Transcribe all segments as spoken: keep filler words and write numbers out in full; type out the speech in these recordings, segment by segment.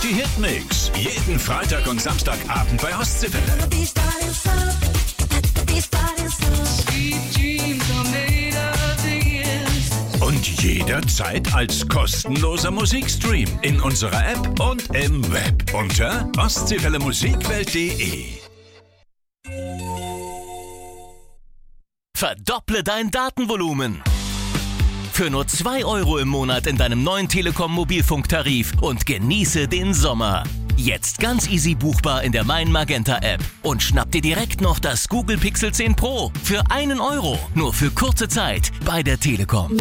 Die Hitmix. Jeden Freitag und Samstagabend bei Ostseewelle. Und jederzeit als kostenloser Musikstream in unserer App und im Web unter ostseewelle musikwelt punkt de. Verdopple dein Datenvolumen. Für nur zwei Euro im Monat in deinem neuen Telekom-Mobilfunktarif und genieße den Sommer. Jetzt ganz easy buchbar in der Mein Magenta App. Und schnapp dir direkt noch das Google Pixel zehn Pro für einen Euro. Nur für kurze Zeit bei der Telekom.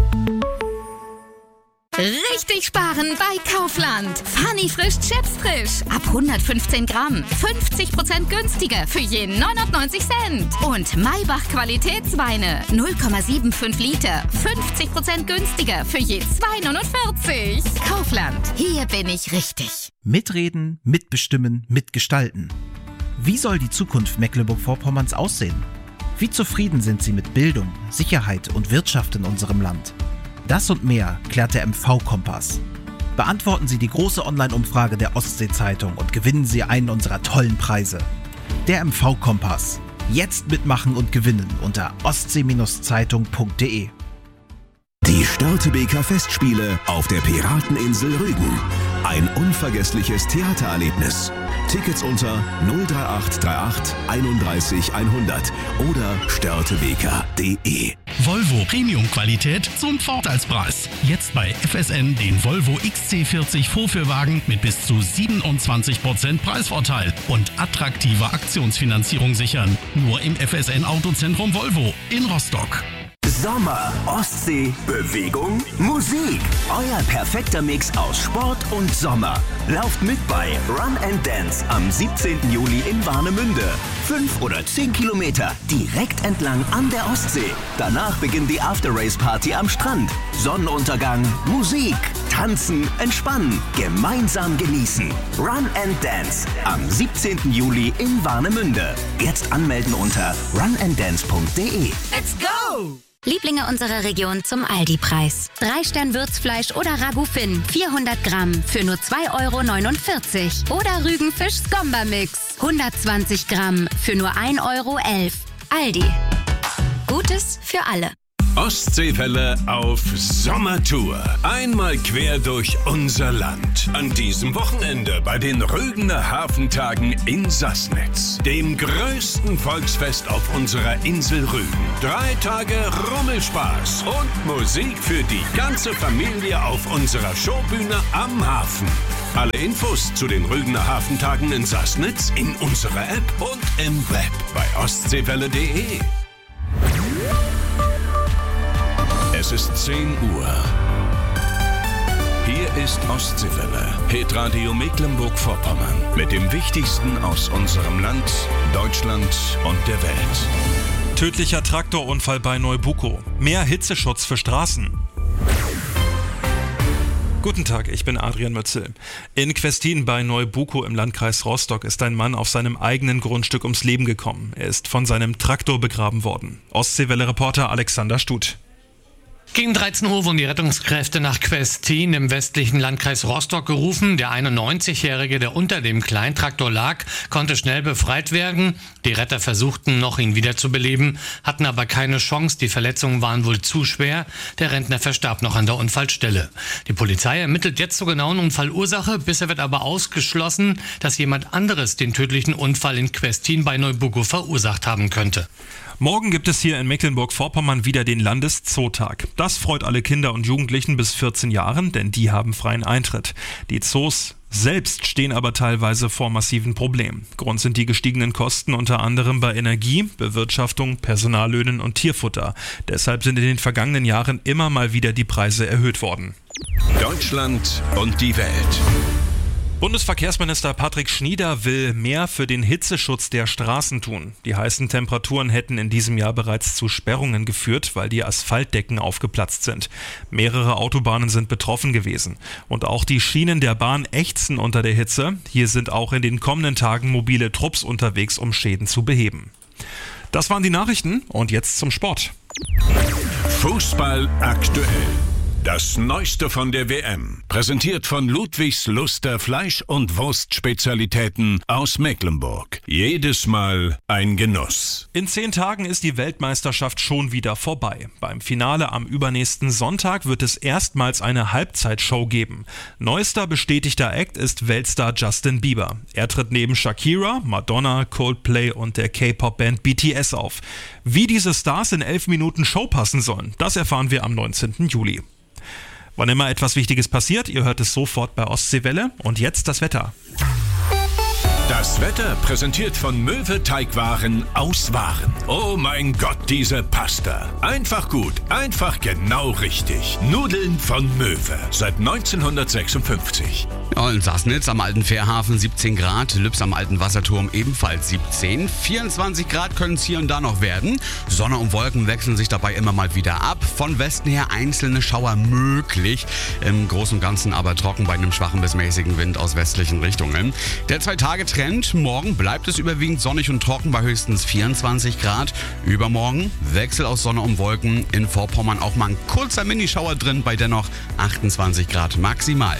Richtig sparen bei Kaufland. Funny frisch Chips frisch. Ab hundertfünfzehn Gramm. fünfzig Prozent günstiger für je neunundneunzig Cent. Und Maybach Qualitätsweine. null Komma fünfundsiebzig Liter. fünfzig Prozent günstiger für je zwei neunundvierzig. Kaufland. Hier bin ich richtig. Mitreden, mitbestimmen, mitgestalten. Wie soll die Zukunft Mecklenburg-Vorpommerns aussehen? Wie zufrieden sind Sie mit Bildung, Sicherheit und Wirtschaft in unserem Land? Das und mehr klärt der M V-Kompass. Beantworten Sie die große Online-Umfrage der Ostsee-Zeitung und gewinnen Sie einen unserer tollen Preise. Der M V-Kompass. Jetzt mitmachen und gewinnen unter ostsee Zeitung punkt de. Die Störtebeker Festspiele auf der Pirateninsel Rügen. Ein unvergessliches Theatererlebnis. Tickets unter null drei acht drei acht einunddreißig hundert oder störtebeker punkt de. Volvo Premium-Qualität zum Vorteilspreis. Jetzt bei F S N den Volvo X C vierzig Vorführwagen mit bis zu siebenundzwanzig Prozent Preisvorteil und attraktiver Aktionsfinanzierung sichern. Nur im F S N Autozentrum Volvo in Rostock. Sommer, Ostsee, Bewegung, Musik. Euer perfekter Mix aus Sport und Sommer. Lauft mit bei Run and Dance am siebzehnten Juli in Warnemünde. Fünf oder zehn Kilometer direkt entlang an der Ostsee. Danach beginnt die After-Race-Party am Strand. Sonnenuntergang, Musik, tanzen, entspannen, gemeinsam genießen. Run and Dance am siebzehnten Juli in Warnemünde. Jetzt anmelden unter run and dance punkt de. Let's go! Lieblinge unserer Region zum Aldi-Preis. Drei Stern Würzfleisch oder Ragout Finn, vierhundert Gramm für nur zwei Euro neunundvierzig. Oder Rügenfisch Skomba-Mix, hundertzwanzig Gramm für nur ein Euro elf. Aldi. Gutes für alle. Ostseewelle auf Sommertour. Einmal quer durch unser Land. An diesem Wochenende bei den Rügener Hafentagen in Sassnitz, dem größten Volksfest auf unserer Insel Rügen. Drei Tage Rummelspaß und Musik für die ganze Familie auf unserer Showbühne am Hafen. Alle Infos zu den Rügener Hafentagen in Sassnitz in unserer App und im Web bei ostseewelle punkt de. Es ist zehn Uhr. Hier ist Ostseewelle, Hitradio Mecklenburg-Vorpommern. Mit dem Wichtigsten aus unserem Land, Deutschland und der Welt. Tödlicher Traktorunfall bei Neubuko. Mehr Hitzeschutz für Straßen. Guten Tag, ich bin Adrian Mötzel. In Questin bei Neubuko im Landkreis Rostock ist ein Mann auf seinem eigenen Grundstück ums Leben gekommen. Er ist von seinem Traktor begraben worden. Ostseewelle-Reporter Alexander Stuth. Gegen dreizehn Uhr wurden die Rettungskräfte nach Questin im westlichen Landkreis Rostock gerufen. Der einundneunzigjährige, der unter dem Kleintraktor lag, konnte schnell befreit werden. Die Retter versuchten noch, ihn wieder zu beleben, hatten aber keine Chance. Die Verletzungen waren wohl zu schwer. Der Rentner verstarb noch an der Unfallstelle. Die Polizei ermittelt jetzt zur genauen Unfallursache. Bisher wird aber ausgeschlossen, dass jemand anderes den tödlichen Unfall in Questin bei Neubuko verursacht haben könnte. Morgen gibt es hier in Mecklenburg-Vorpommern wieder den Landeszootag. Das freut alle Kinder und Jugendlichen bis vierzehn Jahren, denn die haben freien Eintritt. Die Zoos selbst stehen aber teilweise vor massiven Problemen. Grund sind die gestiegenen Kosten unter anderem bei Energie, Bewirtschaftung, Personallöhnen und Tierfutter. Deshalb sind in den vergangenen Jahren immer mal wieder die Preise erhöht worden. Deutschland und die Welt. Bundesverkehrsminister Patrick Schnieder will mehr für den Hitzeschutz der Straßen tun. Die heißen Temperaturen hätten in diesem Jahr bereits zu Sperrungen geführt, weil die Asphaltdecken aufgeplatzt sind. Mehrere Autobahnen sind betroffen gewesen. Und auch die Schienen der Bahn ächzen unter der Hitze. Hier sind auch in den kommenden Tagen mobile Trupps unterwegs, um Schäden zu beheben. Das waren die Nachrichten und jetzt zum Sport. Fußball aktuell. Das Neueste von der W M. Präsentiert von Ludwigs Luster Fleisch- und Wurstspezialitäten aus Mecklenburg. Jedes Mal ein Genuss. In zehn Tagen ist die Weltmeisterschaft schon wieder vorbei. Beim Finale am übernächsten Sonntag wird es erstmals eine Halbzeitshow geben. Neuester bestätigter Act ist Weltstar Justin Bieber. Er tritt neben Shakira, Madonna, Coldplay und der K-Pop-Band B T S auf. Wie diese Stars in elf Minuten Show passen sollen, das erfahren wir am neunzehnten Juli. Wann immer etwas Wichtiges passiert, ihr hört es sofort bei Ostseewelle. Und jetzt das Wetter. Das Wetter präsentiert von Möwe Teigwaren aus Waren. Oh mein Gott, diese Pasta. Einfach gut, einfach genau richtig. Nudeln von Möwe. Seit neunzehnhundertsechsundfünfzig. Ja, in Sassnitz am alten Fährhafen siebzehn Grad, Lübs am alten Wasserturm ebenfalls siebzehn. vierundzwanzig Grad können es hier und da noch werden. Sonne und Wolken wechseln sich dabei immer mal wieder ab. Von Westen her einzelne Schauer möglich. Im Großen und Ganzen aber trocken bei einem schwachen bis mäßigen Wind aus westlichen Richtungen. Der Zwei-Tage-Trend. Morgen bleibt es überwiegend sonnig und trocken bei höchstens vierundzwanzig Grad. Übermorgen Wechsel aus Sonne und Wolken. In Vorpommern auch mal ein kurzer Minischauer drin bei dennoch achtundzwanzig Grad maximal.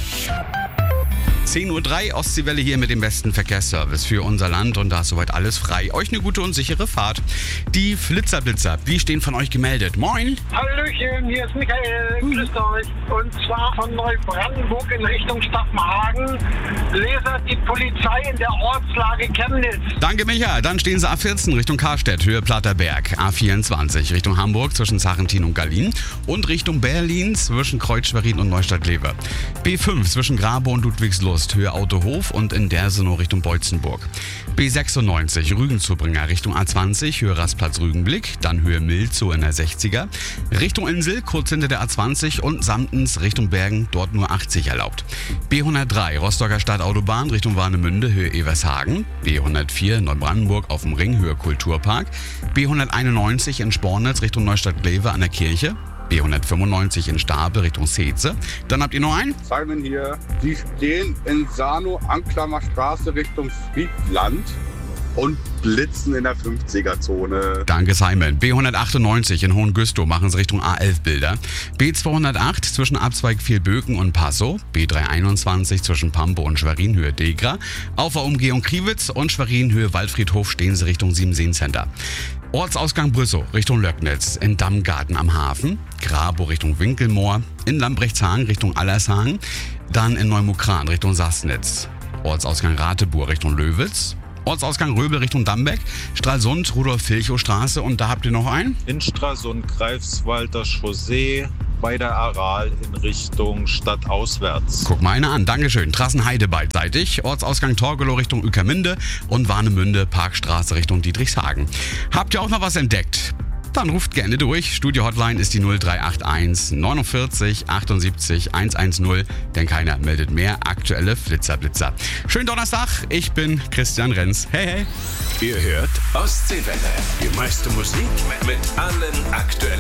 zehn Uhr drei, Ostseewelle hier mit dem besten Verkehrsservice für unser Land und da ist soweit alles frei. Euch eine gute und sichere Fahrt. Die Flitzerblitzer, die stehen von euch gemeldet. Moin! Hallöchen, hier ist Michael, grüßt euch. Und zwar von Neubrandenburg in Richtung Staffenhagen. Lasert die Polizei in der Ortslage Chemnitz. Danke, Micha. Dann stehen sie A vierzehn Richtung Karstedt, Höhe Platterberg. A vierundzwanzig Richtung Hamburg zwischen Sarrentin und Gallien. Und Richtung Berlin zwischen Kreuz-Schwerin und Neustadt-Glewe. B fünf zwischen Grabe und Ludwigslust. Höhe Autohof und in Dersenow Richtung Beutzenburg. B sechsundneunzig Rügenzubringer Richtung A zwanzig, Höhe Rastplatz Rügenblick, dann Höhe Milzow in der sechziger. Richtung Insel, kurz hinter der A zwanzig und Samtens Richtung Bergen, dort nur achtzig erlaubt. B hundertdrei Rostocker Stadtautobahn Richtung Warnemünde, Höhe Evershagen. B hundertvier Neubrandenburg auf dem Ring, Höhe Kulturpark. B hunderteinundneunzig in Spornitz Richtung Neustadt-Glewe an der Kirche. B hundertfünfundneunzig in Stapel Richtung Seetze. Dann habt ihr noch einen? Simon hier. Sie stehen in Sano, Anklammer Straße Richtung Friedland und blitzen in der fünfziger-Zone. Danke, Simon. B hundertachtundneunzig in Hohengüstow machen sie Richtung A elf Bilder. B zweihundertacht zwischen Abzweig Vielböken und Passow. B dreihunderteinundzwanzig zwischen Pampe und Schwerin, Höhe Degra. Auf der Umgehung Kriwitz und Schwerin, Höhe Waldfriedhof stehen sie Richtung Siemenseen Center. Ortsausgang Brüssow Richtung Löcknitz, in Dammgarten am Hafen, Grabow Richtung Winkelmoor, in Lambrechtshagen Richtung Allershagen, dann in Neumukran Richtung Sassnitz, Ortsausgang Rateburg Richtung Löwitz, Ortsausgang Röbel Richtung Dambeck, Stralsund, Rudolf-Vilchow-Straße und da habt ihr noch einen? In Stralsund, Greifswalder Chaussee bei der Aral in Richtung stadtauswärts. Guck mal einer an, Dankeschön. Trassenheide beidseitig, Ortsausgang Torgelow Richtung Ueckermünde und Warnemünde, Parkstraße Richtung Dietrichshagen. Habt ihr auch noch was entdeckt? Dann ruft gerne durch. Studio-Hotline ist die null drei acht eins neunundvierzig achtundsiebzig hundertzehn, denn keiner meldet mehr aktuelle Flitzerblitzer. Schönen Donnerstag, ich bin Christian Renz. Hey, hey. Ihr hört Ostseewelle. Die meiste Musik mit allen aktuellen